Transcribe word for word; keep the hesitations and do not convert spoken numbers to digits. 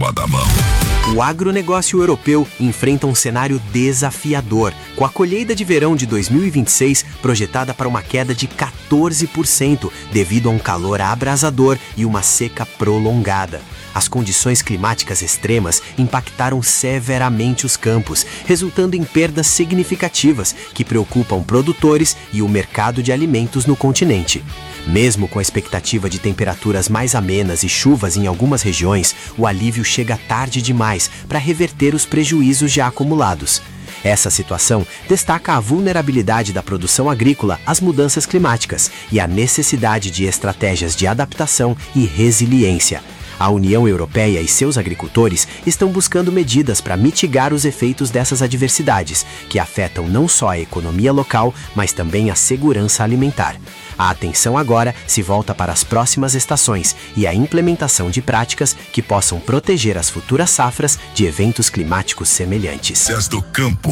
palma da mão. O agronegócio europeu enfrenta um cenário desafiador, com a colheita de verão de dois mil e vinte e seis projetada para uma queda de quatorze por cento devido a um calor abrasador e uma seca prolongada. As condições climáticas extremas impactaram severamente os campos, resultando em perdas significativas que preocupam produtores e o mercado de alimentos no continente. Mesmo com a expectativa de temperaturas mais amenas e chuvas em algumas regiões, o alívio chega tarde demais para reverter os prejuízos já acumulados. Essa situação destaca a vulnerabilidade da produção agrícola às mudanças climáticas e a necessidade de estratégias de adaptação e resiliência. A União Europeia e seus agricultores estão buscando medidas para mitigar os efeitos dessas adversidades, que afetam não só a economia local, mas também a segurança alimentar. A atenção agora se volta para as próximas estações e a implementação de práticas que possam proteger as futuras safras de eventos climáticos semelhantes. Desde o campo